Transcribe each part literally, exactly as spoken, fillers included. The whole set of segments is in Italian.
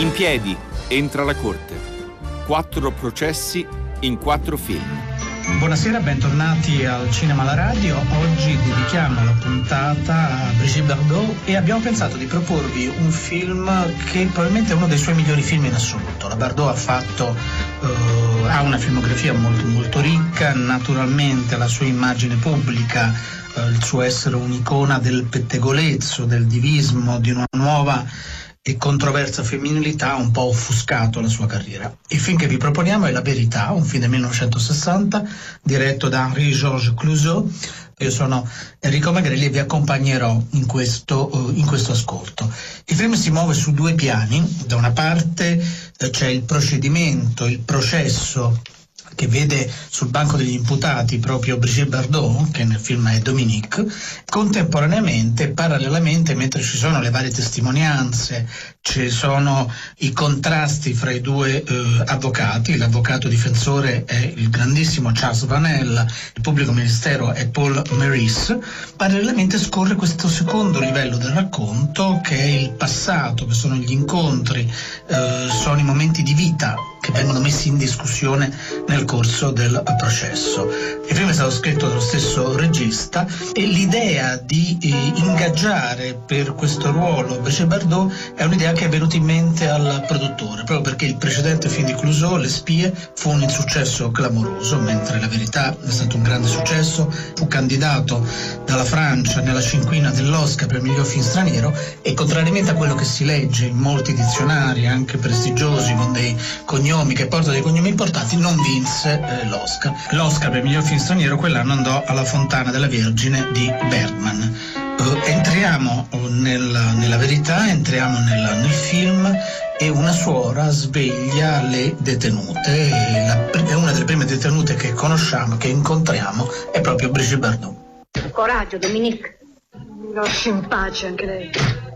In piedi, entra alla corte. Quattro processi in quattro film. Buonasera, bentornati al Cinema alla Radio. Oggi dedichiamo la puntata a Brigitte Bardot e abbiamo pensato di proporvi un film che probabilmente è uno dei suoi migliori film in assoluto. La Bardot ha fatto uh, ha una filmografia molto, molto ricca, naturalmente la sua immagine pubblica, uh, il suo essere un'icona del pettegolezzo, del divismo, di una nuova e controversa femminilità ha un po' offuscato la sua carriera. Il film che vi proponiamo è La Verità, un film del millenovecentosessanta diretto da Henri-Georges Clouzot. Io sono Enrico Magrelli e vi accompagnerò in questo, uh, in questo ascolto. Il film si muove su due piani. Da una parte eh, c'è il procedimento, il processo che vede sul banco degli imputati proprio Brigitte Bardot, che nel film è Dominique. Contemporaneamente, parallelamente, mentre ci sono le varie testimonianze, ci sono i contrasti fra i due eh, avvocati, l'avvocato difensore è il grandissimo Charles Vanel, il pubblico ministero è Paul Meurice. Parallelamente scorre questo secondo livello del racconto, che è il passato, che sono gli incontri, eh, sono i momenti di vita che vengono messi in discussione nel corso del processo. Il film è stato scritto dallo stesso regista e l'idea di eh, ingaggiare per questo ruolo Brigitte Bardot è un'idea che è venuta in mente al produttore, proprio perché il precedente film di Clouzot, Le Spie, fu un insuccesso clamoroso, mentre La Verità è stato un grande successo, fu candidato dalla Francia nella cinquina dell'Oscar per miglior film straniero e, contrariamente a quello che si legge in molti dizionari, anche prestigiosi, con dei cognomi che portano dei cognomi importanti, non vinse eh, l'Oscar. L'Oscar per miglior film straniero quell'anno andò alla Fontana della Vergine di Bergman. Uh, entriamo nella, nella verità, entriamo nel, nel film e una suora sveglia le detenute. E la, è una delle prime detenute che conosciamo, che incontriamo, è proprio Brigitte Bardot. Coraggio, Dominique. Lasci in pace anche lei.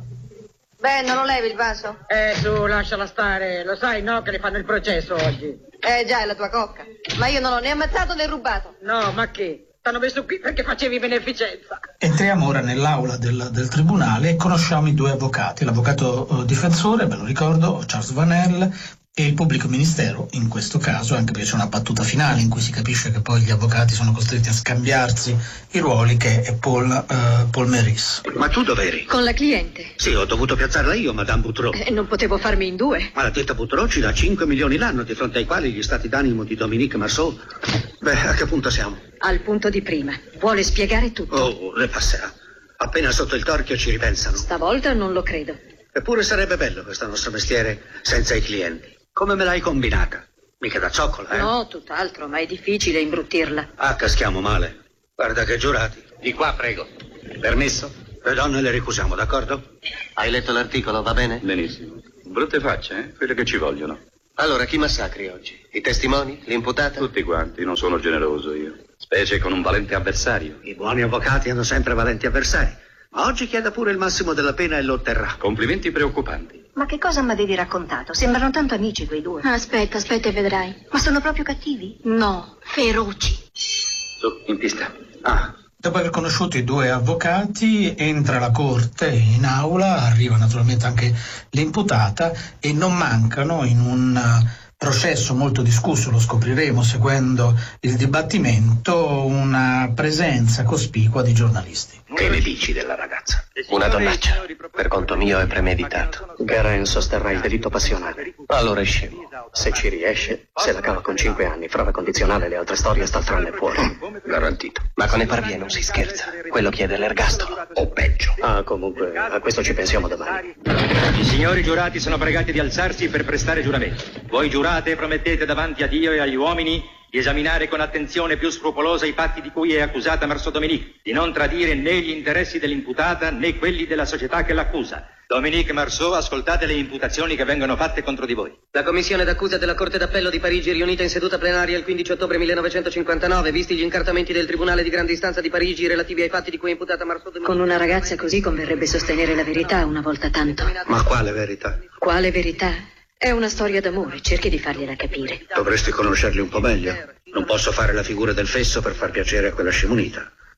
Beh, non lo levi il vaso? Eh, su, lasciala stare. Lo sai, no, che le fanno il processo oggi. Eh, già, è la tua cocca. Ma io non l'ho né ammazzato né rubato. No, ma che? T'hanno messo qui perché facevi beneficenza. Entriamo ora nell'aula del, del tribunale e conosciamo i due avvocati. L'avvocato eh, difensore, ve lo ricordo, Charles Vanel, e il pubblico ministero, in questo caso, anche perché c'è una battuta finale in cui si capisce che poi gli avvocati sono costretti a scambiarsi i ruoli, che è Paul, uh, Paul Meurice. Ma tu dov'eri? Con la cliente. Sì, ho dovuto piazzarla io, Madame Boutreau. Eh, non potevo farmi in due. Ma la tetta Boutreau ci dà cinque milioni l'anno, di fronte ai quali gli stati d'animo di Dominique Marceau. Beh, a che punto siamo? Al punto di prima. Vuole spiegare tutto? Oh, le passerà. Appena sotto il torchio ci ripensano. Stavolta non lo credo. Eppure sarebbe bello questo nostro mestiere senza i clienti. Come me l'hai combinata? Mica da zoccola, eh? No, tutt'altro, ma è difficile imbruttirla. Ah, caschiamo male. Guarda che giurati. Di qua, prego. Permesso? Le donne le ricusiamo, d'accordo? Hai letto l'articolo, va bene? Benissimo. Brutte facce, eh? Quelle che ci vogliono. Allora, chi massacri oggi? I testimoni? L'imputata? Tutti quanti, non sono generoso io. Specie con un valente avversario. I buoni avvocati hanno sempre valenti avversari. Ma oggi chieda pure il massimo della pena e lo otterrà. Complimenti preoccupanti. Ma che cosa mi avevi raccontato? Sembrano tanto amici quei due. Aspetta, aspetta e vedrai. Ma sono proprio cattivi? No, feroci. Su, in pista. Ah. Dopo aver conosciuto i due avvocati, entra la corte in aula, arriva naturalmente anche l'imputata e non mancano in un processo molto discusso, lo scopriremo seguendo il dibattimento, una presenza cospicua di giornalisti. Che ne dici della ragazza? Una donnaccia. Per conto mio è premeditato. Guerin sosterrà il delitto passionale. Allora è scemo. Se ci riesce, se la cava con cinque anni, prova condizionale, le altre storie staltranne fuori. Garantito. Ma con Eparvier non si scherza. Quello chiede l'ergastolo. O peggio. Ah, comunque, a questo ci pensiamo domani. I signori giurati sono pregati di alzarsi per prestare giuramento. Voi giurate e promettete davanti a Dio e agli uomini di esaminare con attenzione più scrupolosa i fatti di cui è accusata Marceau Dominique, di non tradire né gli interessi dell'imputata né quelli della società che l'accusa. Dominique Marceau, ascoltate le imputazioni che vengono fatte contro di voi. La commissione d'accusa della Corte d'Appello di Parigi, riunita in seduta plenaria il quindici ottobre millenovecentocinquantanove, visti gli incartamenti del Tribunale di Grande Istanza di Parigi relativi ai fatti di cui è imputata Marceau Dominique. Con una ragazza così converrebbe sostenere la verità una volta tanto. Ma quale verità? Quale verità? È una storia d'amore, cerchi di fargliela capire. Dovresti conoscerli un po' meglio. Non posso fare la figura del fesso per far piacere a quella scimunita.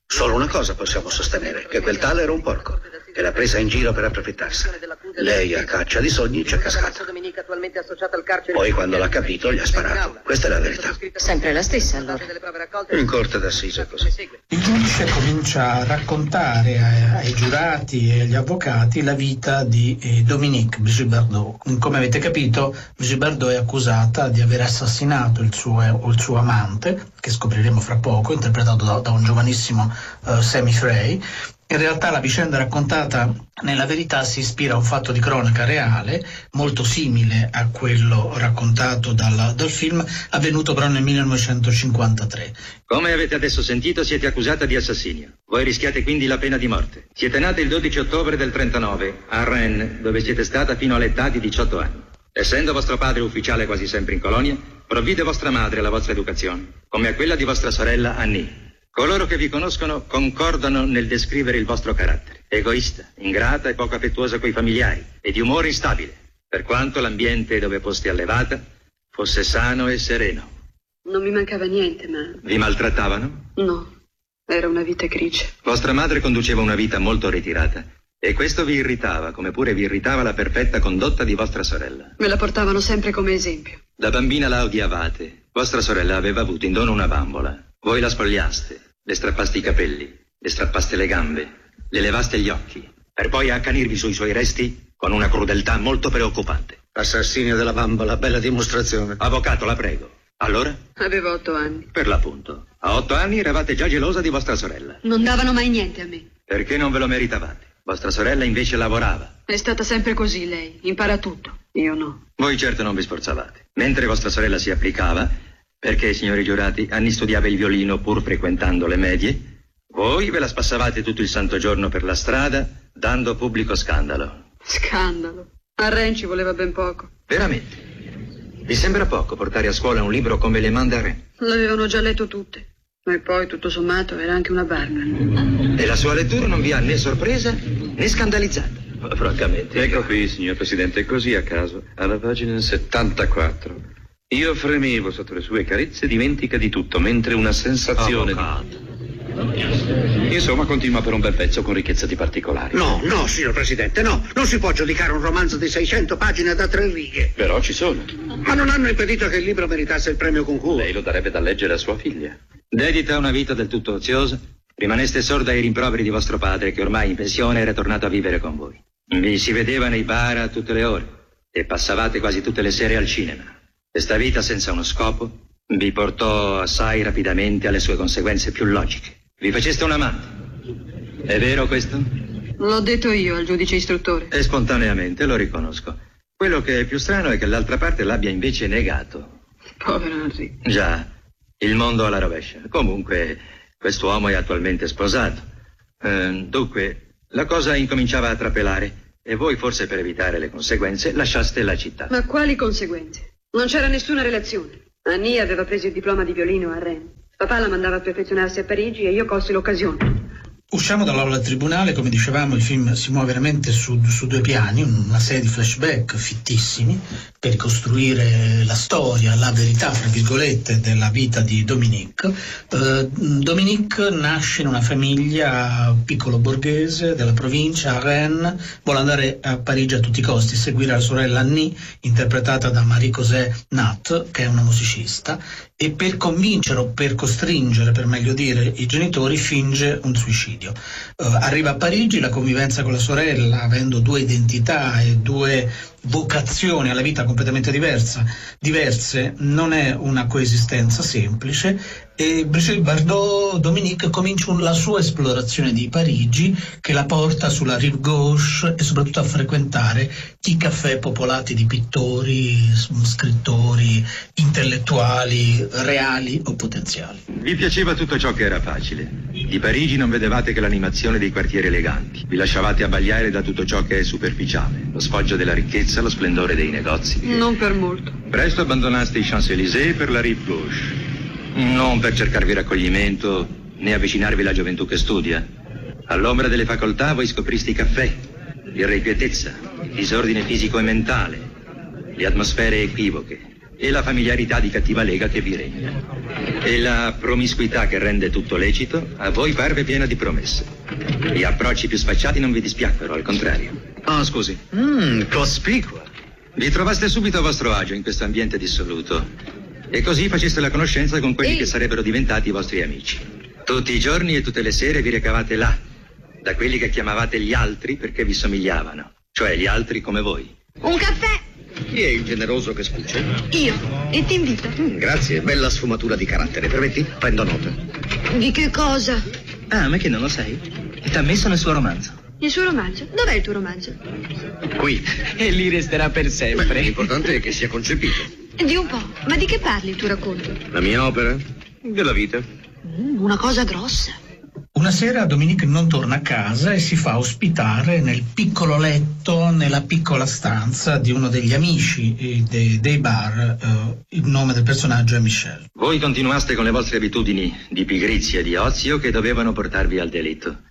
Solo una cosa possiamo sostenere, che quel tale era un porco, che l'ha presa in giro per approfittarsene. Lei a caccia di sogni c'è cascata. Poi quando l'ha capito gli ha sparato. Questa è la verità. Sempre la stessa allora. In corte d'assise così. Il giudice comincia a raccontare ai, ai giurati e agli avvocati la vita di eh, Dominique Brigitte Bardot. Come avete capito, Brigitte Bardot è accusata di aver assassinato il suo, o il suo amante, che scopriremo fra poco, interpretato da, da un giovanissimo uh, Sammy Frey. In realtà la vicenda raccontata nella verità si ispira a un fatto di cronaca reale, molto simile a quello raccontato dal, dal film, avvenuto però nel millenovecentocinquantatré. Come avete adesso sentito, siete accusata di assassinio. Voi rischiate quindi la pena di morte. Siete nata il dodici ottobre del trentanove a Rennes, dove siete stata fino all'età di diciotto anni. Essendo vostro padre ufficiale quasi sempre in colonia, provvide vostra madre alla vostra educazione, come a quella di vostra sorella Annie. Coloro che vi conoscono concordano nel descrivere il vostro carattere. Egoista, ingrata e poco affettuosa coi familiari, e di umore instabile, per quanto l'ambiente dove foste allevata fosse sano e sereno. Non mi mancava niente, ma... Vi maltrattavano? No, era una vita grigia. Vostra madre conduceva una vita molto ritirata, e questo vi irritava, come pure vi irritava la perfetta condotta di vostra sorella. Me la portavano sempre come esempio. Da bambina la odiavate. Vostra sorella aveva avuto in dono una bambola. Voi la spogliaste, le strappaste i capelli, le strappaste le gambe, le levaste gli occhi, per poi accanirvi sui suoi resti con una crudeltà molto preoccupante. Assassinio della bambola, bella dimostrazione. Avvocato, la prego. Allora? Avevo otto anni. Per l'appunto. A otto anni eravate già gelosa di vostra sorella. Non davano mai niente a me. Perché non ve lo meritavate? Vostra sorella invece lavorava. È stata sempre così lei, impara tutto. Io no. Voi certo non vi sforzavate. Mentre vostra sorella si applicava... Perché, signori giurati, Annie studiava il violino pur frequentando le medie, voi ve la spassavate tutto il santo giorno per la strada, dando pubblico scandalo. Scandalo? A Rennes ci voleva ben poco. Veramente? Vi sembra poco portare a scuola un libro come Le Mandarins? L'avevano già letto tutte. E poi, tutto sommato, era anche una Barnum. E la sua lettura non vi ha né sorpresa né scandalizzata? Francamente. Ecco qui, signor Presidente, così a caso, alla pagina settantaquattro. Io fremevo sotto le sue carezze, dimentica di tutto, mentre una sensazione di... Insomma, continua per un bel pezzo con ricchezza di particolari. No, no, signor Presidente, no. Non si può giudicare un romanzo di seicento pagine da tre righe. Però ci sono. Ma non hanno impedito che il libro meritasse il premio Goncourt. Lei lo darebbe da leggere a sua figlia. Dedita a una vita del tutto oziosa, rimaneste sorda ai rimproveri di vostro padre, che ormai in pensione era tornato a vivere con voi. Vi si vedeva nei bar a tutte le ore e passavate quasi tutte le sere al cinema. Questa vita senza uno scopo vi portò assai rapidamente alle sue conseguenze più logiche. Vi faceste un amante. È vero questo? L'ho detto io al giudice istruttore. E spontaneamente, lo riconosco. Quello che è più strano è che l'altra parte l'abbia invece negato. Povero Henri. Già, il mondo alla rovescia. Comunque, quest'uomo è attualmente sposato. Eh, dunque, la cosa incominciava a trapelare e voi, forse per evitare le conseguenze, lasciaste la città. Ma quali conseguenze? Non c'era nessuna relazione. Annie aveva preso il diploma di violino a Rennes. Papà la mandava a perfezionarsi a Parigi e io colsi l'occasione. Usciamo dall'aula del tribunale, come dicevamo il film si muove veramente su, su due piani, una serie di flashback fittissimi per ricostruire la storia, la verità, fra virgolette, della vita di Dominique. Eh, Dominique nasce in una famiglia piccolo borghese della provincia, a Rennes, vuole andare a Parigi a tutti i costi, seguire la sorella Annie, interpretata da Marie-José Nat, che è una musicista, e per convincere o per costringere, per meglio dire, i genitori, finge un suicidio. Uh, arriva a Parigi, la convivenza con la sorella, avendo due identità e due vocazioni alla vita completamente diversa, diverse, non è una coesistenza semplice, e Brigitte Bardot, Dominique, comincia la sua esplorazione di Parigi, che la porta sulla rive gauche e soprattutto a frequentare i caffè popolati di pittori, scrittori, intellettuali, reali o potenziali. Vi piaceva tutto ciò che era facile. Di Parigi non vedevate che l'animazione dei quartieri eleganti. Vi lasciavate abbagliare da tutto ciò che è superficiale, lo sfoggio della ricchezza, lo splendore dei negozi. Non per molto. Presto abbandonaste i Champs-Élysées per la rive gauche. Non per cercarvi raccoglimento né avvicinarvi alla gioventù che studia. All'ombra delle facoltà voi scopriste i caffè, l'irrequietezza, il disordine fisico e mentale, le atmosfere equivoche, e la familiarità di cattiva lega che vi regna. E la promiscuità che rende tutto lecito a voi parve piena di promesse. Gli approcci più sfacciati non vi dispiacquero, al contrario. Ah, scusi. Mmm, cospicua. Vi trovaste subito a vostro agio in questo ambiente dissoluto. E così faceste la conoscenza con quelli Ehi. che sarebbero diventati i vostri amici. Tutti i giorni e tutte le sere vi recavate là, da quelli che chiamavate gli altri perché vi somigliavano. Cioè gli altri come voi. Un caffè? Chi è il generoso che spuge? Io. E ti invito. Mm, grazie, bella sfumatura di carattere. Permetti? Prendo nota. Di che cosa? Ah, ma che non lo sai? E t'ha messo nel suo romanzo. Il suo romanzo? Dov'è il tuo romanzo? Qui. E lì resterà per sempre. Beh, l'importante è che sia concepito. Di un po'. Ma di che parli il tuo racconto? La mia opera? Della vita. Mm, una cosa grossa. Una sera Dominique non torna a casa e si fa ospitare nel piccolo letto, nella piccola stanza di uno degli amici eh, dei, dei bar. Eh, il nome del personaggio è Michel. Voi continuaste con le vostre abitudini di pigrizia e di ozio che dovevano portarvi al delitto.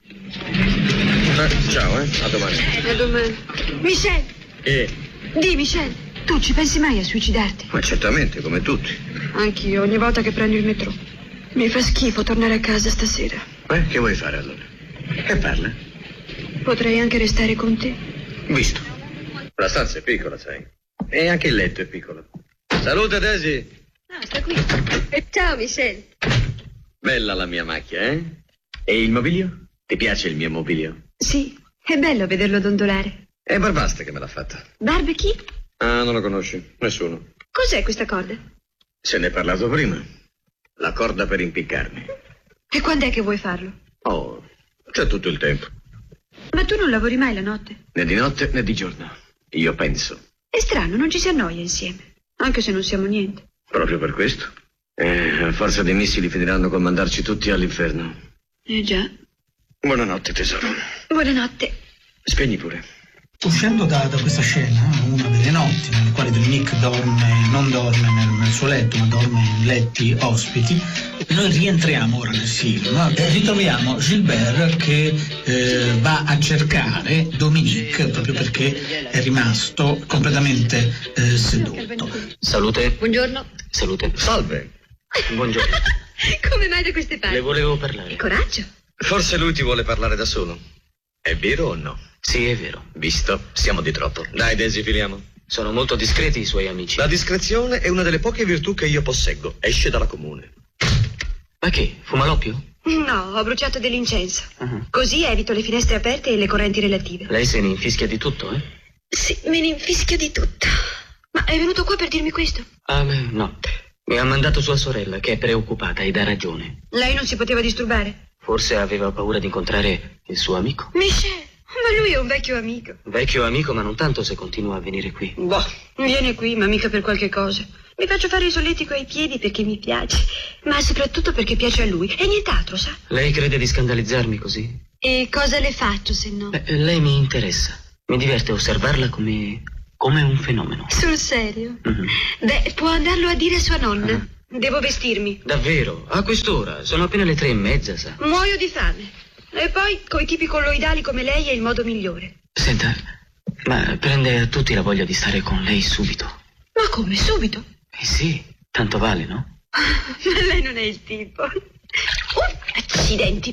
Eh, ciao, eh. A domani. A domani. Michel! E? Di, Michel, tu ci pensi mai a suicidarti? Ma certamente, come tutti. Anch'io, ogni volta che prendo il metro. Mi fa schifo tornare a casa stasera. Eh, che vuoi fare allora? Che parla? Potrei anche restare con te. Visto. La stanza è piccola, sai. E anche il letto è piccolo. Salute, Daisy. Ah, sta qui. Ciao, Michel. Bella la mia macchia, eh? E il mobilio? Ti piace il mio mobilio? Sì, è bello vederlo dondolare. È Barbasta che me l'ha fatta. Barbe chi? Ah, non lo conosci? Nessuno. Cos'è questa corda? Se ne è parlato prima. La corda per impiccarmi. E quando è che vuoi farlo? Oh, c'è tutto il tempo. Ma tu non lavori mai la notte? Né di notte né di giorno. Io penso. È strano, non ci si annoia insieme. Anche se non siamo niente. Proprio per questo? Eh, a forza dei missili finiranno con mandarci tutti all'inferno. Eh già. Buonanotte, tesoro. Buonanotte. Spegni pure. Uscendo da, da questa scena, una delle notti nelle quali Dominique dorme, non dorme nel, nel suo letto, ma dorme in letti ospiti, noi rientriamo ora nel film e ritroviamo Gilbert che eh, va a cercare Dominique proprio perché è rimasto completamente eh, seduto. Salute. Buongiorno. Salute. Salve. Buongiorno. Come mai da queste parti? Le volevo parlare. Coraggio. Forse lui ti vuole parlare da solo. È vero o no? Sì, è vero. Visto, siamo di troppo. Dai, Daisy, filiamo. Sono molto discreti i suoi amici. La discrezione è una delle poche virtù che io posseggo. Esce dalla comune. Ma che? Fuma l'oppio? No, ho bruciato dell'incenso. Uh-huh. Così evito le finestre aperte e le correnti relative. Lei se ne infischia di tutto, eh? Sì, me ne infischio di tutto. Ma è venuto qua per dirmi questo? Ah, beh, no. Mi ha mandato sua sorella, che è preoccupata ed ha ragione. Lei non si poteva disturbare? Forse aveva paura di incontrare il suo amico. Michel, ma lui è un vecchio amico. Vecchio amico, ma non tanto se continua a venire qui. Boh, viene qui, ma mica per qualche cosa. Mi faccio fare il solletico ai piedi perché mi piace, ma soprattutto perché piace a lui. E nient'altro, sa? Lei crede di scandalizzarmi così? E cosa le faccio se no? Beh, lei mi interessa. Mi diverte osservarla come... come un fenomeno. Sul serio? Mm-hmm. Beh, può andarlo a dire a sua nonna. Uh-huh. Devo vestirmi. Davvero? A quest'ora? Sono appena le tre e mezza, sa? Muoio di fame. E poi, coi tipi colloidali come lei, è il modo migliore. Senta, ma prende a tutti la voglia di stare con lei subito. Ma come, subito? Eh sì, tanto vale, no? Ma lei non è il tipo. Uh, accidenti.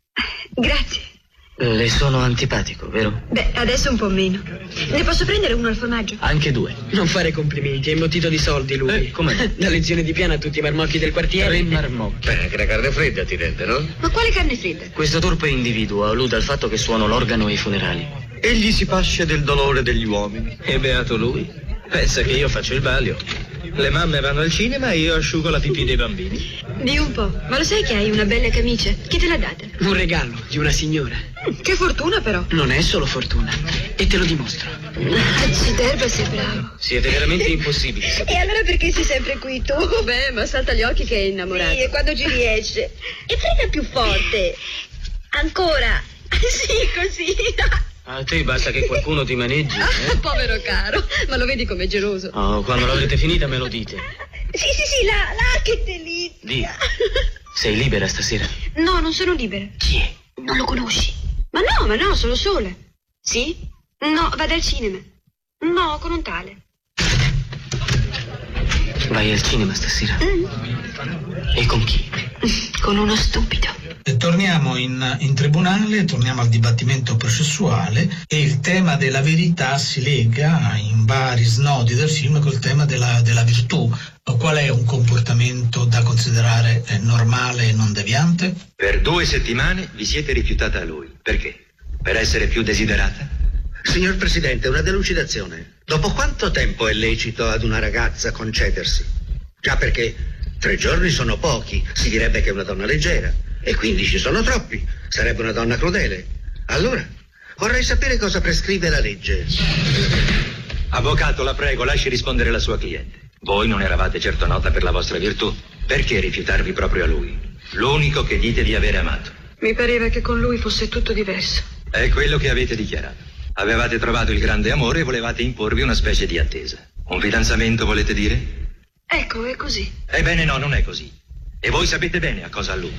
Grazie. Le sono antipatico, vero? Beh, adesso un po' meno. Ne posso prendere uno al formaggio? Anche due. Non fare complimenti, è imbottito di soldi lui. Eh, come? Da lezione di piano a tutti i marmocchi del quartiere. Tre marmocchi. Beh, anche la carne fredda ti rende, no? Ma quale carne fredda? Questo torpe individuo allude al fatto che suono l'organo ai funerali. Egli si pasce del dolore degli uomini. E beato lui. Pensa che io faccio il balio. Le mamme vanno al cinema e io asciugo la pipì dei bambini. Di un po'. Ma lo sai che hai una bella camicia? Chi te l'ha data? Un regalo di una signora. Mm, che fortuna però. Non è solo fortuna. E te lo dimostro. Acciderba, sei bravo. Siete veramente impossibili. E allora perché sei sempre qui tu? Beh, ma salta gli occhi che è innamorato. Sì, e quando ci riesce. E frega più forte. Ancora. Sì, così. A te basta che qualcuno ti maneggi, eh? Povero caro, ma lo vedi com'è geloso? Oh, quando l'avrete finita me lo dite. Sì, sì, sì, là, là, che delizia. Di, sei libera stasera? No, non sono libera. Chi è? Non lo conosci? Ma no, ma no, sono sola. Sì? No, vado al cinema. No, con un tale. Vai al cinema stasera? Mm. E con chi? Con uno stupido. E torniamo in, in tribunale, torniamo al dibattimento processuale e il tema della verità si lega in vari snodi del film col tema della, della virtù. Qual è un comportamento da considerare eh, normale e non deviante? Per due settimane vi siete rifiutata a lui. Perché? Per essere più desiderata? Signor Presidente, una delucidazione. Dopo quanto tempo è lecito ad una ragazza concedersi? Già perché tre giorni sono pochi, si direbbe che è una donna leggera, e quindici sono troppi, sarebbe una donna crudele. Allora, vorrei sapere cosa prescrive la legge. Avvocato, la prego, lasci rispondere la sua cliente. Voi non eravate certo nota per la vostra virtù. Perché rifiutarvi proprio a lui? L'unico che dite di avere amato. Mi pareva che con lui fosse tutto diverso. È quello che avete dichiarato. Avevate trovato il grande amore e volevate imporvi una specie di attesa. Un fidanzamento, volete dire? Ecco, è così. Ebbene no, non è così. E voi sapete bene a cosa alludo.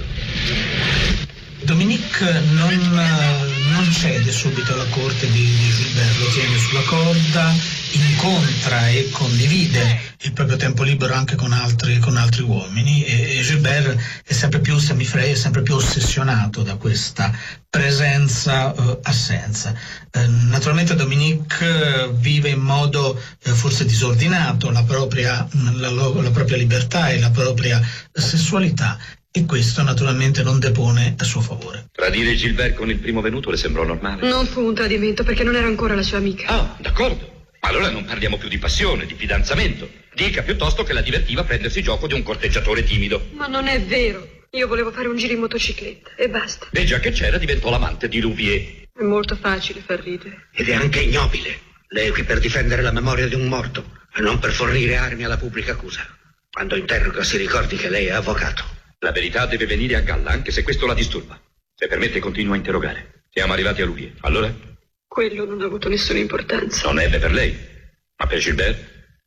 Dominique non, non cede subito alla corte di, di Gilbert, lo tiene sulla corda, incontra e condivide il proprio tempo libero anche con altri, con altri uomini e, e Gilbert è sempre più semifree, è sempre più ossessionato da questa presenza-assenza. Eh, eh, naturalmente Dominique eh, vive in modo eh, forse disordinato la propria, la, la propria libertà e la propria sessualità. E questo naturalmente non depone a suo favore. Tradire Gilbert con il primo venuto le sembrò normale? Non fu un tradimento perché non era ancora la sua amica. Ah, d'accordo. Allora non parliamo più di passione, di fidanzamento. Dica piuttosto che la divertiva prendersi gioco di un corteggiatore timido. Ma non è vero. Io volevo fare un giro in motocicletta e basta. E già che c'era diventò l'amante di Louvier. È molto facile far ridere. Ed è anche ignobile. Lei è qui per difendere la memoria di un morto e non per fornire armi alla pubblica accusa. Quando interroga si ricordi che lei è avvocato. La verità deve venire a galla, anche se questo la disturba. Se permette, continua a interrogare. Siamo arrivati a Louvier. Allora? Quello non ha avuto nessuna importanza. Non ebbe per lei, ma per Gilbert?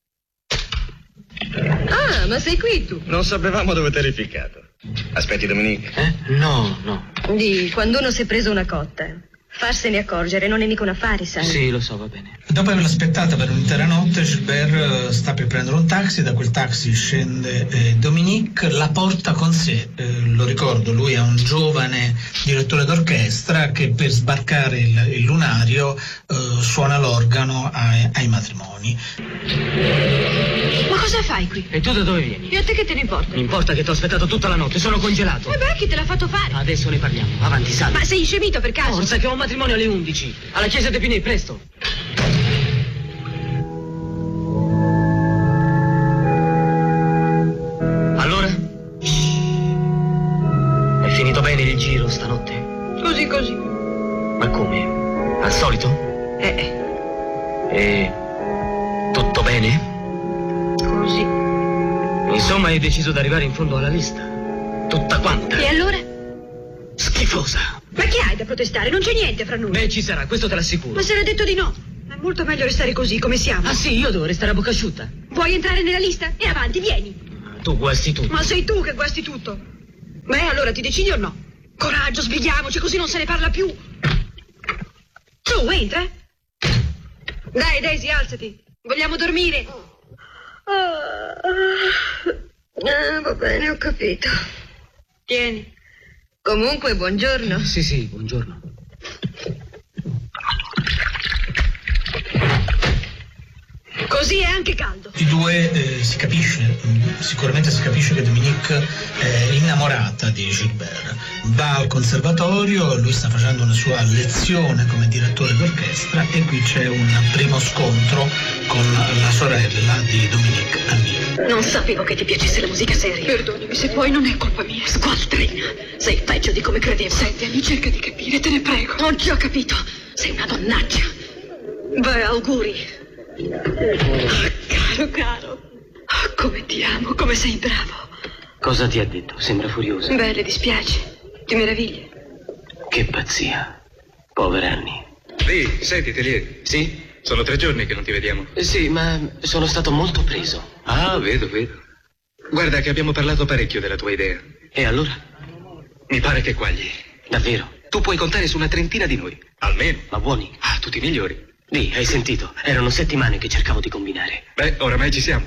Ah, ma sei qui tu? Non sapevamo dove t'eri ficcato. Aspetti, Dominique. Eh? No, no. Di quando uno si è preso una cotta. Farsene accorgere non è mica un affare, sai? Sì, lo so, va bene. Dopo averla aspettata per un'intera notte, Gilbert sta per prendere un taxi, da quel taxi scende eh, Dominique, la porta con sé. Eh, lo ricordo, lui è un giovane direttore d'orchestra che per sbarcare il, il lunario eh, suona l'organo ai, ai matrimoni. Ma cosa fai qui? E tu da dove vieni? E a te che te ne importa? Mi importa che ti ho aspettato tutta la notte, sono congelato. E beh, chi te l'ha fatto fare? Adesso ne parliamo, avanti, salve. Ma sei scemito per caso? Forza che ho un matrimonio alle undici, alla chiesa dei Pinei, presto. Allora? È finito bene il giro stanotte? Così così. Ma come? Al solito? Eh. E tutto bene? Così. Insomma, hai deciso di arrivare in fondo alla lista. Tutta quanta. E allora? Schifosa. Ma che hai da protestare? Non c'è niente fra noi. Beh, ci sarà, questo te l'assicuro. Ma se l'ha detto di no. È molto meglio restare così, come siamo. Ah sì, io devo restare a bocca asciutta. Vuoi entrare nella lista? E avanti, vieni. Tu guasti tutto. Ma sei tu che guasti tutto. Beh, allora ti decidi o no? Coraggio, sbrighiamoci, così non se ne parla più. Su, entra. Dai, Daisy, alzati. Vogliamo dormire. Ah, ah, va bene, ho capito. Tieni. Comunque, buongiorno. Sì, sì, buongiorno. Così è anche caldo. I due eh, si capisce, sicuramente si capisce che Dominique è innamorata di Gilbert. Va al conservatorio, lui sta facendo una sua lezione come direttore d'orchestra e qui c'è un primo scontro con la sorella di Dominique, Annie. Non sapevo che ti piacesse la musica seria. Perdonami se poi non è colpa mia. Squaltrina. Sei peggio di come credevo. Senti, Annie, cerca di capire, te ne prego. Ho già capito. Sei una donnaccia. Beh, auguri. Ah, caro, caro. Oh, come ti amo, come sei bravo. Cosa ti ha detto? Sembra furiosa. Beh, le dispiace. Ti meraviglia. Che pazzia. Povera Annie. Sì, senti, Telier. Sì? Sono tre giorni che non ti vediamo. Sì, ma sono stato molto preso. Ah, vedo, vedo. Guarda che abbiamo parlato parecchio della tua idea. E allora? Mi pare che quagli. Davvero? Tu puoi contare su una trentina di noi. Almeno. Ma buoni? Ah, tutti migliori. Dì, hai sentito? Erano settimane che cercavo di combinare. Beh, oramai ci siamo.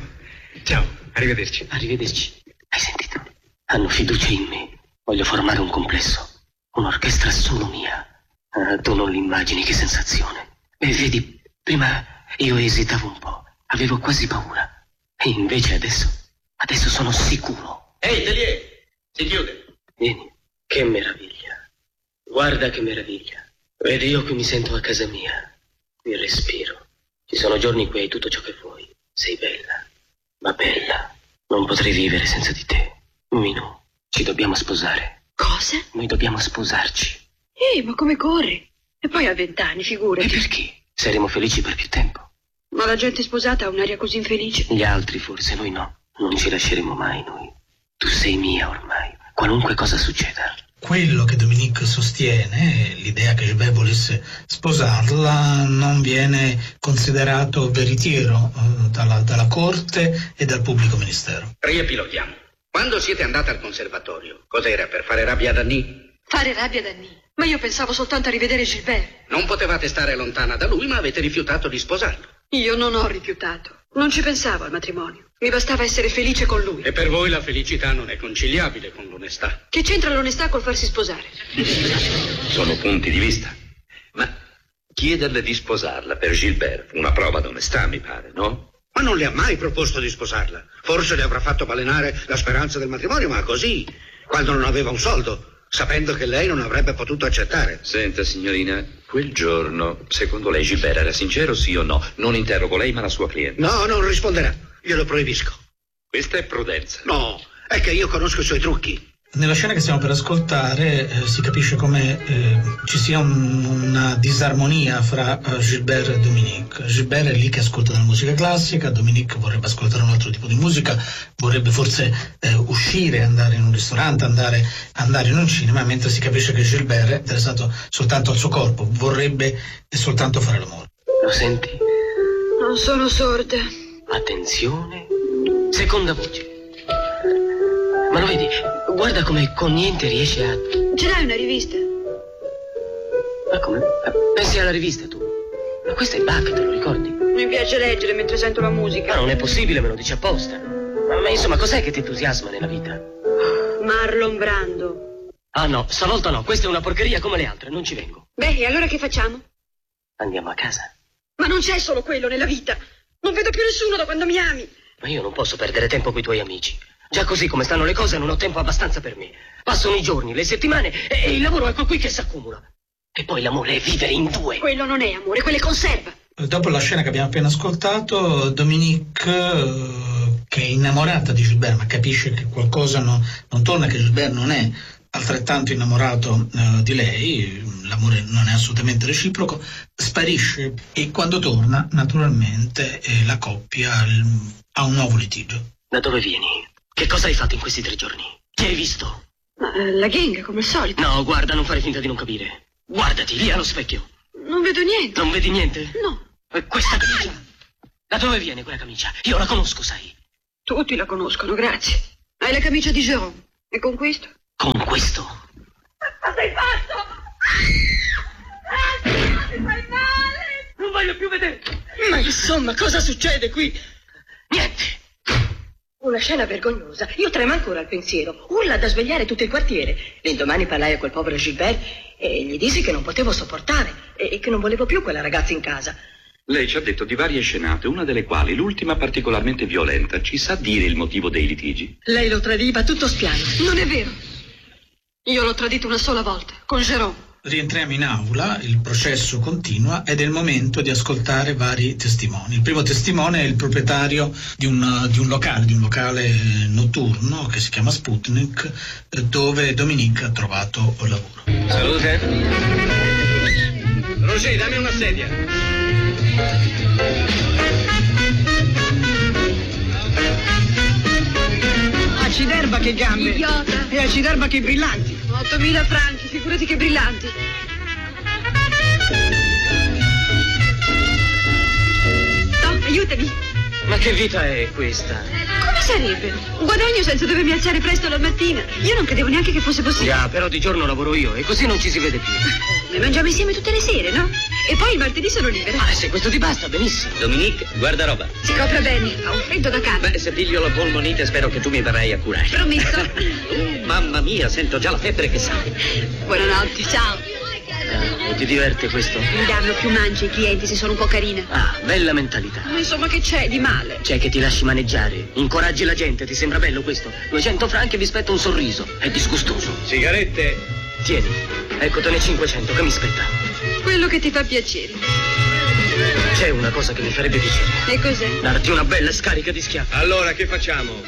Ciao, arrivederci. Arrivederci. Hai sentito? Hanno fiducia in me. Voglio formare un complesso. Un'orchestra solo mia. Ah, tu non l'immagini che sensazione. E vedi, prima io esitavo un po'. Avevo quasi paura. E invece adesso, adesso sono sicuro. Ehi, Telier, si chiude. Vieni. Che meraviglia. Guarda che meraviglia. Vedi, io qui mi sento a casa mia. Qui respiro. Ci sono giorni in cui hai tutto ciò che vuoi. Sei bella. Ma bella. Non potrei vivere senza di te. Minu, ci dobbiamo sposare. Cosa? Noi dobbiamo sposarci. Ehi, ma come corri? E poi a vent'anni, figurati. E perché? Saremo felici per più tempo. Ma la gente sposata ha un'aria così infelice. Gli altri forse, noi no. Non ci lasceremo mai noi. Tu sei mia ormai. Qualunque cosa succeda. Quello che Dominique sostiene, l'idea che Gilbert volesse sposarla, non viene considerato veritiero eh, dalla, dalla corte e dal pubblico ministero. Riepiloghiamo. Quando siete andate al conservatorio, cos'era, per fare rabbia a Danny? Fare rabbia a Danny? Ma io pensavo soltanto a rivedere Gilbert. Non potevate stare lontana da lui, ma avete rifiutato di sposarlo. Io non ho rifiutato. Non ci pensavo al matrimonio. Mi bastava essere felice con lui. E per voi la felicità non è conciliabile con l'onestà. Che c'entra l'onestà col farsi sposare? Sono punti di vista. Ma chiederle di sposarla per Gilbert fu una prova d'onestà, mi pare, no? Ma non le ha mai proposto di sposarla. Forse le avrà fatto balenare la speranza del matrimonio, ma così, quando non aveva un soldo, sapendo che lei non avrebbe potuto accettare. Senta, signorina, quel giorno, secondo lei Gilbert era sincero, sì o no? Non interrogo lei, ma la sua cliente. No, non risponderà. Glielo proibisco. Questa è prudenza. No, è che io conosco i suoi trucchi. Nella scena che stiamo per ascoltare eh, si capisce come eh, ci sia un, una disarmonia fra uh, Gilbert e Dominique. Gilbert è lì che ascolta della musica classica, Dominique vorrebbe ascoltare un altro tipo di musica, vorrebbe forse eh, uscire, andare in un ristorante, andare, andare in un cinema, mentre si capisce che Gilbert è interessato soltanto al suo corpo, vorrebbe soltanto fare l'amore. Lo senti? Non sono sorda. Attenzione. Seconda voce. Ma lo vedi? Guarda come con niente riesce a... Ce l'hai una rivista? Ma come? Pensi alla rivista tu? Ma questo è Bach, te lo ricordi? Mi piace leggere mentre sento la musica. Ma non è possibile, me lo dici apposta. Ma, ma insomma, cos'è che ti entusiasma nella vita? Marlon Brando. Ah no, stavolta no, questa è una porcheria come le altre, non ci vengo. Beh, e allora che facciamo? Andiamo a casa. Ma non c'è solo quello nella vita. Non vedo più nessuno da quando mi ami. Ma io non posso perdere tempo coi tuoi amici. Già così come stanno le cose non ho tempo abbastanza per me. Passano i giorni, le settimane e, e il lavoro ecco qui che si accumula. E poi l'amore è vivere in due. Quello non è amore, quello è conserva. Dopo la scena che abbiamo appena ascoltato, Dominique, eh, che è innamorata di Gilbert, ma capisce che qualcosa no, non torna, che Gilbert non è altrettanto innamorato eh, di lei, l'amore non è assolutamente reciproco, sparisce e quando torna, naturalmente, eh, la coppia l- ha un nuovo litigio. Da dove vieni? Che cosa hai fatto in questi tre giorni? Chi hai visto? Ma, eh, la gang, come al solito. No, guarda, non fare finta di non capire. Guardati, lì allo specchio. Non vedo niente. Non vedi niente? No. E questa camicia? Da dove viene quella camicia? Io la conosco, sai. Tutti la conoscono, grazie. Hai la camicia di Jérôme. E con questo? Con questo? Ma sei fatto? Ah, ti fai male! Non voglio più vedere. Ma insomma, cosa succede qui? Niente. Una scena vergognosa. Io tremo ancora al pensiero. Urla da svegliare tutto il quartiere. L'indomani parlai a quel povero Gilbert e gli dissi che non potevo sopportare e che non volevo più quella ragazza in casa. Lei ci ha detto di varie scenate, una delle quali, l'ultima particolarmente violenta. Ci sa dire il motivo dei litigi? Lei lo tradiva tutto spiano. Non è vero. Io l'ho tradito una sola volta, con Jérôme. Rientriamo in aula, il processo continua ed è il momento di ascoltare vari testimoni. Il primo testimone è il proprietario di un, di un locale, di un locale notturno che si chiama Sputnik, dove Dominique ha trovato lavoro. Salute. Roger, dammi una sedia. Acciderba che gambe! Idiota! E acciderba che brillanti! ottomila franchi, figurati che brillanti! No, aiutami! Ma che vita è questa? Come sarebbe? Un guadagno senza dovermi alzare presto la mattina. Io non credevo neanche che fosse possibile. Già, però di giorno lavoro io e così non ci si vede più. Noi mangiamo insieme tutte le sere, no? E poi il martedì sono libera. Ma se questo ti basta, benissimo. Dominique, guarda roba. Si copra bene, ha un freddo da cane. Beh, se piglio la polmonite spero che tu mi verrai a curare. Promesso. Oh, mamma mia, sento già la febbre che sale. Buonanotte, ciao. Ah, ti diverte questo? Mi danno più mangi i clienti se sono un po' carina. Ah, bella mentalità. Ma insomma, che c'è di male? C'è che ti lasci maneggiare, incoraggi la gente, ti sembra bello questo? duecento franchi e vi spetta un sorriso, è disgustoso. Sigarette? Tieni, eccotene cinquecento, che mi spetta? Quello che ti fa piacere. C'è una cosa che mi farebbe piacere. E cos'è? Darti una bella scarica di schiaffi. Allora, che facciamo?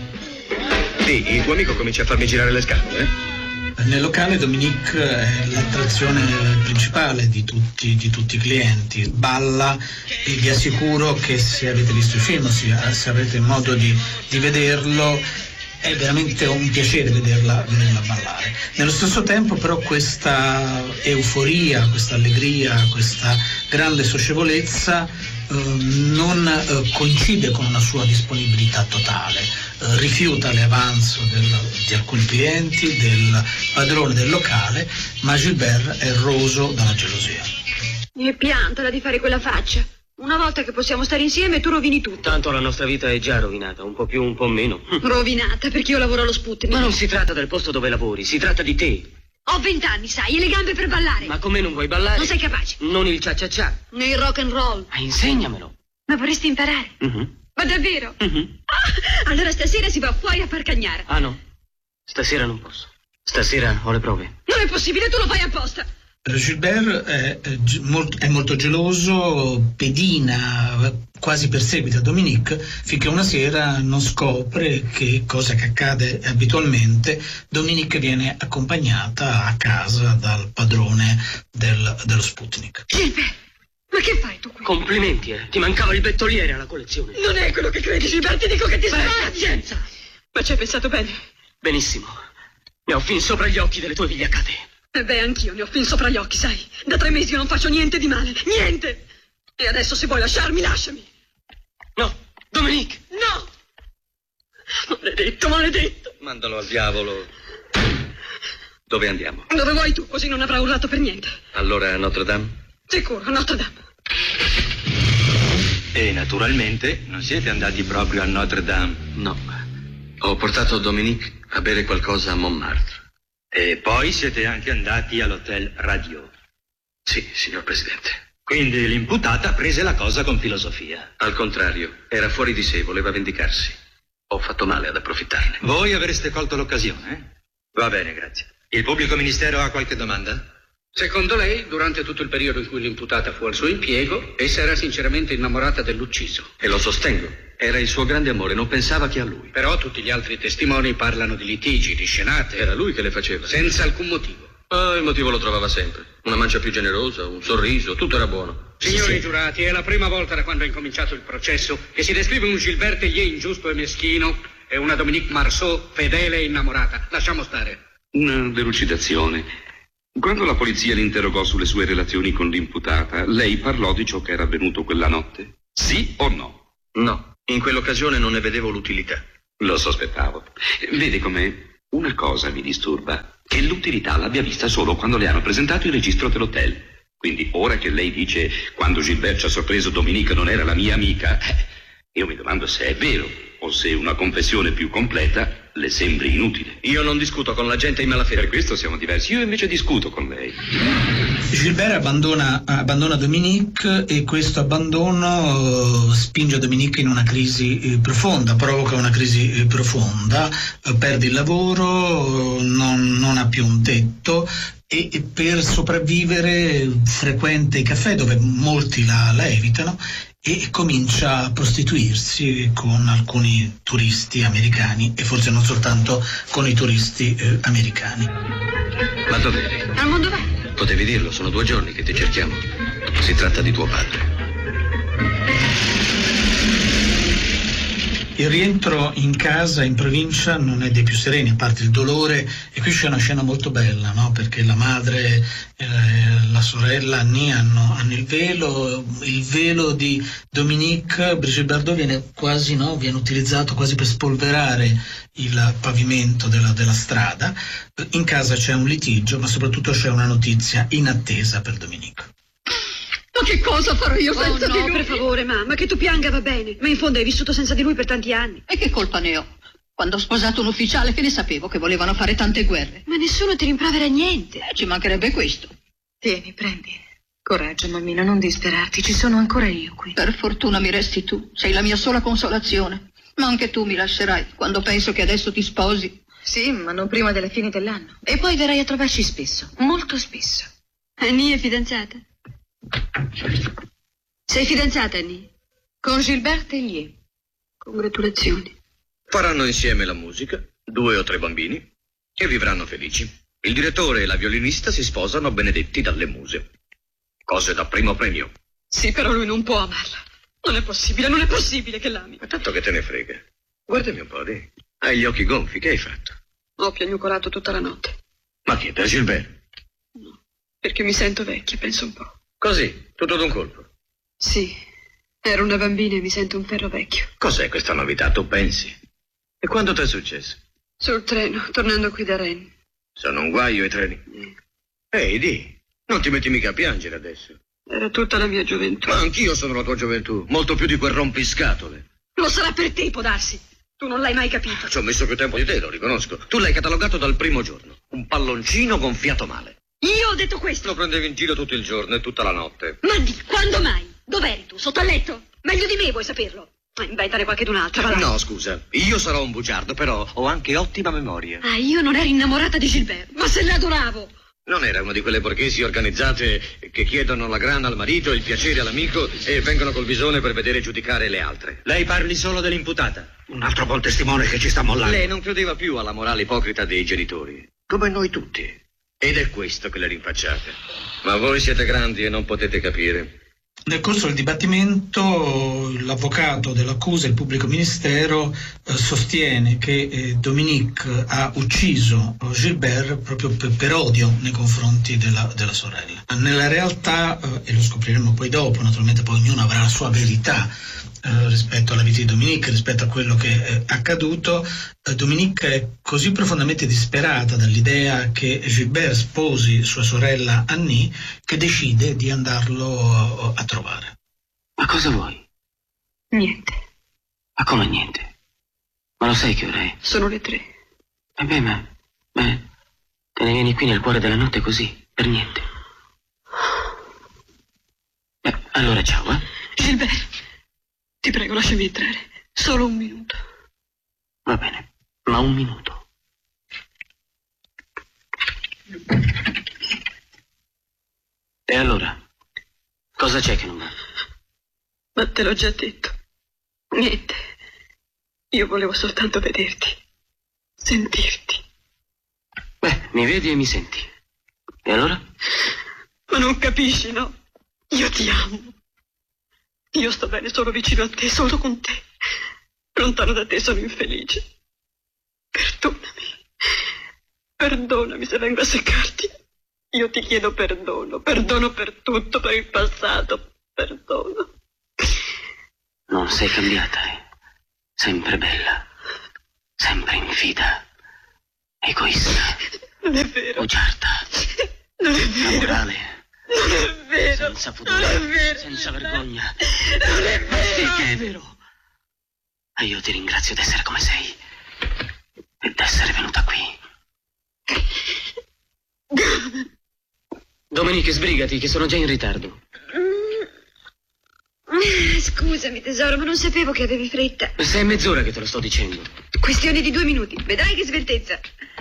Sì, il tuo amico comincia a farmi girare le scatole, eh? Nel locale Dominique è l'attrazione principale di tutti, di tutti i clienti, balla e vi assicuro che se avete visto il film, se avete modo di, di vederlo, è veramente un piacere vederla, vederla ballare. Nello stesso tempo però questa euforia, questa allegria, questa grande socievolezza eh, non eh, coincide con una sua disponibilità totale. Eh, rifiuta le avance del, di alcuni clienti, del padrone del locale, ma Gilbert è roso dalla gelosia. E piantala di fare quella faccia. Una volta che possiamo stare insieme tu rovini tutto. Tanto la nostra vita è già rovinata, un po' più, un po' meno. Rovinata perché io lavoro allo Sputnik. Ma non si tratta del posto dove lavori, si tratta di te. Ho vent'anni, sai, e le gambe per ballare. Ma come non vuoi ballare? Non sei capace. Non il cia-cia-cia. Né il rock and roll. Ah, insegnamelo. Ma vorresti imparare? Uh-huh. Ma davvero? Uh-huh. Ah, allora stasera si va fuori a Parcagnara. Ah no, stasera non posso. Stasera ho le prove. Non è possibile, tu lo fai apposta. Gilbert è, è, molto, è molto geloso, pedina, quasi perseguita Dominique, finché una sera non scopre che, cosa che accade abitualmente, Dominique viene accompagnata a casa dal padrone del, dello Sputnik. Gilbert, ma che fai tu qui? Complimenti, eh. Ti mancava il bettoliere alla collezione. Non è quello che credi, Gilbert, ti dico che ti sbagli. pazienza. Ma ci hai pensato bene? Benissimo. Ne ho fin sopra gli occhi delle tue vigliaccate. E beh, anch'io ne ho fin sopra gli occhi, sai. Da tre mesi io non faccio niente di male. Niente! E adesso se vuoi lasciarmi, lasciami. No, Dominique! No! Maledetto, maledetto! Mandalo al diavolo. Dove andiamo? Dove vuoi tu, così non avrà urlato per niente. Allora a Notre Dame? Sicuro, a Notre Dame. E naturalmente non siete andati proprio a Notre Dame. No. Ho portato Dominique a bere qualcosa a Montmartre. E poi siete anche andati all'Hotel Radio. Sì, signor Presidente. Quindi l'imputata prese la cosa con filosofia. Al contrario, era fuori di sé, voleva vendicarsi. Ho fatto male ad approfittarne. Voi avreste colto l'occasione, eh? Va bene, grazie. Il pubblico ministero ha qualche domanda? Secondo lei, durante tutto il periodo in cui l'imputata fu al suo impiego, essa era sinceramente innamorata dell'ucciso. E lo sostengo. Era il suo grande amore, non pensava che a lui. Però tutti gli altri testimoni parlano di litigi, di scenate. Era lui che le faceva. Senza alcun motivo. Ah, il motivo lo trovava sempre. Una mancia più generosa, un sorriso, tutto era buono. Signori sì, giurati, è la prima volta da quando è incominciato il processo che si descrive un Gilbert Tellier ingiusto e meschino e una Dominique Marceau fedele e innamorata. Lasciamo stare. Una delucidazione. Quando la polizia l'interrogò sulle sue relazioni con l'imputata, lei parlò di ciò che era avvenuto quella notte? Sì o no? No. In quell'occasione non ne vedevo l'utilità. Lo sospettavo. Vede com'è? Una cosa mi disturba, che l'utilità l'abbia vista solo quando le hanno presentato il registro dell'hotel. Quindi ora che lei dice quando Gilbert ci ha sorpreso Dominique non era la mia amica, eh, io mi domando se è vero o se una confessione più completa le sembri inutile. Io non discuto con la gente in malafede. Per questo siamo diversi. Io invece discuto con lei. Gilbert abbandona, abbandona Dominique e questo abbandono spinge Dominique in una crisi eh, profonda, provoca una crisi eh, profonda, eh, perde il lavoro, non, non ha più un tetto e, e per sopravvivere frequenta i caffè dove molti la, la evitano e comincia a prostituirsi con alcuni turisti americani e forse non soltanto con i turisti eh, americani. Ma dov'eri? Al mondo va. Potevi dirlo, sono due giorni che ti cerchiamo. Si tratta di tuo padre. Il rientro in casa in provincia non è dei più sereni, a parte il dolore, e qui c'è una scena molto bella, no? Perché la madre e eh, la sorella Annie hanno, hanno il velo, il velo di Dominique. Brigitte Bardot viene quasi, no? Viene utilizzato quasi per spolverare il pavimento della, della strada. In casa c'è un litigio, ma soprattutto c'è una notizia inattesa per Dominique. Ma che cosa farò io senza oh, no, di lui? per favore, mamma, che tu pianga va bene. Ma in fondo hai vissuto senza di lui per tanti anni. E che colpa ne ho? Quando ho sposato un ufficiale, che ne sapevo che volevano fare tante guerre. Ma nessuno ti rimprovera niente. Eh, ci mancherebbe questo. Tieni, prendi. Coraggio, mammina, non disperarti, ci sono ancora io qui. Per fortuna mi resti tu, sei la mia sola consolazione. Ma anche tu mi lascerai quando penso che adesso ti sposi. Sì, ma non prima della fine dell'anno. E poi verrai a trovarci spesso, molto spesso. Annie è fidanzata? Sei fidanzata, Annie? Con Gilbert Tellier. Congratulazioni. Faranno insieme la musica, due o tre bambini, e vivranno felici. Il direttore e la violinista si sposano benedetti dalle muse. Cose da primo premio. Sì, però lui non può amarla. Non è possibile, non è possibile che l'ami. Ma tanto che te ne frega. Guardami un po', di. Hai gli occhi gonfi, che hai fatto? Ho piagnucolato tutta la notte. Ma che, per Gilbert? No, perché mi sento vecchia, penso un po'. Così, tutto d'un colpo? Sì, ero una bambina e mi sento un ferro vecchio. Cos'è questa novità, tu pensi? E quando ti è successo? Sul treno, tornando qui da Rennes. Sono un guaio i treni. Mm. Ehi, di, non ti metti mica a piangere adesso. Era tutta la mia gioventù. Ma anch'io sono la tua gioventù, molto più di quel rompiscatole. Lo sarà per te, può darsi. Tu non l'hai mai capito. Ci ho messo più tempo di te, lo riconosco. Tu l'hai catalogato dal primo giorno. Un palloncino gonfiato male. Io ho detto questo. Lo prendevi in giro tutto il giorno e tutta la notte. Ma di, quando mai? Dov'eri tu? Sotto al letto? Meglio di me, vuoi saperlo? Ma inventare qualchedun'altra, va là. No, scusa, io sarò un bugiardo, però ho anche ottima memoria. Ah, io non ero innamorata di Gilbert, ma se l'adoravo. Non era una di quelle borghesi organizzate che chiedono la grana al marito, il piacere all'amico e vengono col bisone per vedere e giudicare le altre. Lei parli solo dell'imputata. Un altro buon testimone che ci sta mollando. Lei non credeva più alla morale ipocrita dei genitori, come noi tutti. Ed è questo che le rinfacciate. Ma voi siete grandi e non potete capire. Nel corso del dibattimento l'avvocato dell'accusa, il pubblico ministero, eh, sostiene che eh, Dominique ha ucciso Gilbert proprio per, per odio nei confronti della, della sorella. Nella realtà, eh, e lo scopriremo poi dopo, naturalmente poi ognuno avrà la sua verità eh, rispetto alla vita di Dominique, rispetto a quello che è accaduto, eh, Dominique è così profondamente disperata dall'idea che Gilbert sposi sua sorella Annie che decide di andarlo a trovare. Ma cosa vuoi? Niente. Ma come niente? Ma lo sai che ora è? Sono le tre. E beh, ma... Beh, te ne vieni qui nel cuore della notte così, per niente. Beh, allora ciao, eh? Gilbert, ti prego, lasciami entrare. Solo un minuto. Va bene, ma un minuto. E allora? Cosa c'è che non va? Ma te l'ho già detto. Niente. Io volevo soltanto vederti. Sentirti. Beh, mi vedi e mi senti. E allora? Ma non capisci, no? Io ti amo. Io sto bene solo vicino a te, solo con te. Lontano da te sono infelice. Perdonami. Perdonami se vengo a seccarti. Io ti chiedo perdono. Perdono per tutto, per il passato. Perdono. Non sei cambiata, eh? Sempre bella. Sempre infida. Egoista. Non è vero. Bugiarda. Non è vero. Amorale. Non è vero. Senza pudore. Non è vero. Senza vergogna. Non è vero. Sì che è vero. E io ti ringrazio d'essere come sei. E d'essere venuta qui. Domenico, sbrigati, che sono già in ritardo. Mm. Scusami, tesoro, ma non sapevo che avevi fretta. Sei è mezz'ora che te lo sto dicendo. Questione di due minuti. Vedrai che sveltezza.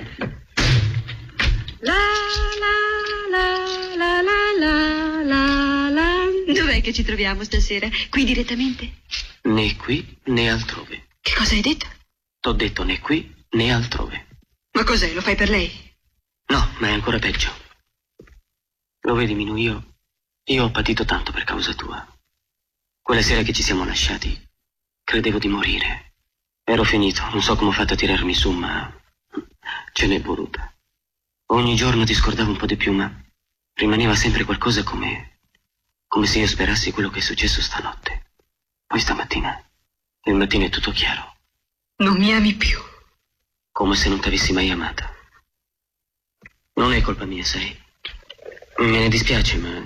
La la la la la la la la. Dov'è che ci troviamo stasera? Qui direttamente? Né qui né altrove. Che cosa hai detto? T'ho detto né qui né altrove. Ma cos'è? Lo fai per lei? No, ma è ancora peggio. Lo vedi, Minu, io, io ho patito tanto per causa tua. Quella sera che ci siamo lasciati, credevo di morire. Ero finito, non so come ho fatto a tirarmi su, ma ce n'è voluta. Ogni giorno ti scordavo un po' di più, ma rimaneva sempre qualcosa come... come se io sperassi quello che è successo stanotte. Poi stamattina, il mattino è tutto chiaro. Non mi ami più. Come se non t'avessi mai amata. Non è colpa mia, sai. Me ne dispiace, ma...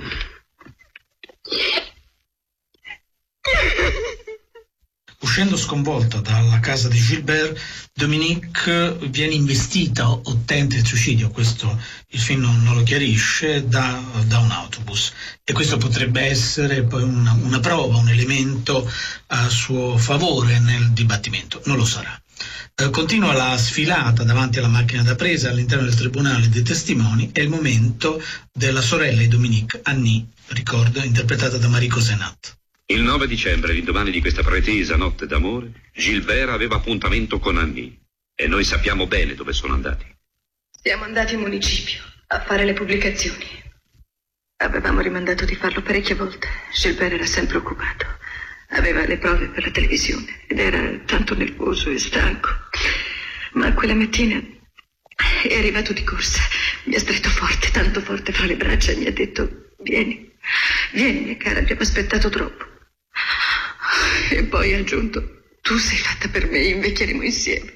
Uscendo sconvolta dalla casa di Gilbert, Dominique viene investita o tenta il suicidio, questo il film non, non lo chiarisce, da, da un autobus. E questo potrebbe essere poi una, una prova, un elemento a suo favore nel dibattimento. Non lo sarà. Eh, continua la sfilata davanti alla macchina da presa all'interno del tribunale dei testimoni. È il momento della sorella di Dominique, Annie, ricordo, interpretata da Marie Cosenat. Il nove dicembre, l'indomani di questa pretesa notte d'amore, Gilbert aveva appuntamento con Annie e noi sappiamo bene dove sono andati. Siamo andati in municipio a fare le pubblicazioni. Avevamo rimandato di farlo parecchie volte. Gilbert era sempre occupato. Aveva le prove per la televisione ed era tanto nervoso e stanco. Ma quella mattina è arrivato di corsa. Mi ha stretto forte, tanto forte fra le braccia e mi ha detto: vieni, vieni mia cara, abbiamo aspettato troppo. E poi ha aggiunto: tu sei fatta per me, invecchieremo insieme.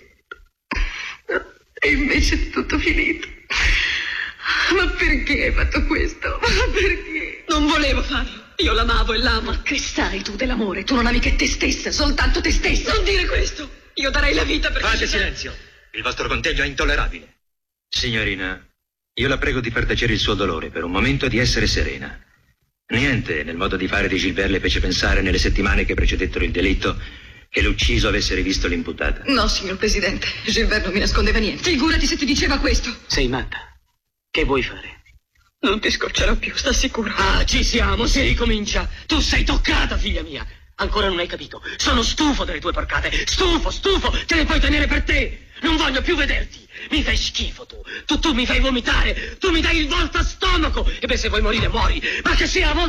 E invece è tutto finito. Ma perché hai fatto questo? Ma perché? Non volevo farlo. Io l'amavo e l'amo. Ma che sai tu dell'amore? Tu non ami che te stessa, soltanto te stessa. Non dire questo. Io darei la vita per... Fate silenzio. Il vostro contegno è intollerabile. Signorina, io la prego di far tacere il suo dolore per un momento e di essere serena. Niente nel modo di fare di Gilbert le fece pensare nelle settimane che precedettero il delitto che l'ucciso avesse rivisto l'imputata. No, signor Presidente, Gilbert non mi nascondeva niente. Figurati se ti diceva questo. Sei matta. Che vuoi fare? Non ti scoccerò più, sta sicuro? Ah, ci siamo, si ricomincia. Tu sei toccata, figlia mia. Ancora non hai capito. Sono stufo delle tue porcate. Stufo, stufo. Te le puoi tenere per te. Non voglio più vederti. Mi fai schifo tu. Tu, tu mi fai vomitare. Tu mi dai il volto a stomaco. E beh, se vuoi morire, muori. Ma che sia la volta